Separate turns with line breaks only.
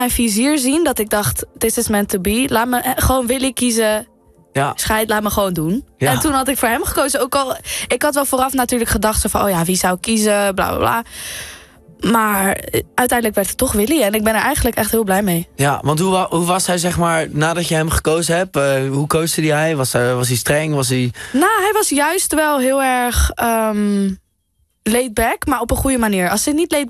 mijn vizier zien dat ik dacht, this is meant to be. Laat me gewoon Willy kiezen.
Ja.
Scheid, laat me gewoon doen.
Ja.
En toen had ik voor hem gekozen. Ook al, ik had wel vooraf natuurlijk gedacht van, wie zou ik kiezen, bla bla bla. Maar uiteindelijk werd het toch Willy. En ik ben er eigenlijk echt heel blij mee.
Ja, want hoe was hij, zeg maar, nadat je hem gekozen hebt? Hoe koosde hij? Was hij streng? Was hij...
Nou, hij was juist wel heel erg laid back, maar op een goede manier. Als hij niet laid